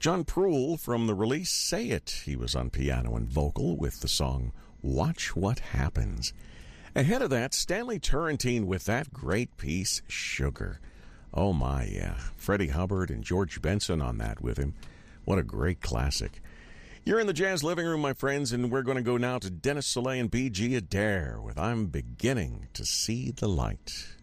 John Proulx from the release Say It. He was on piano and vocal with the song Watch What Happens. Ahead of that, Stanley Turrentine with that great piece, Sugar. Oh my, yeah. Freddie Hubbard and George Benson on that with him. What a great classic. You're in the Jazz Living Room, my friends, and we're going to go now to Dennis Soleil and B.G. Adair with I'm Beginning to See the Light.